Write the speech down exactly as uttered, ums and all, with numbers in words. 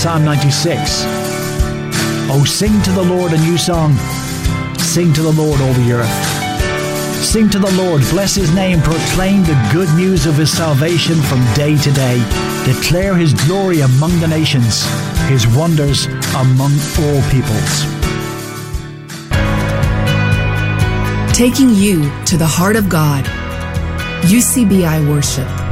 Psalm ninety-six. Oh, sing to the Lord a new song. Sing to the Lord, all the earth. Sing to the Lord, bless his name, proclaim the good news of his salvation from day to day. Declare his glory among the nations, his wonders among all peoples. Taking you to the heart of God. U C B I Worship.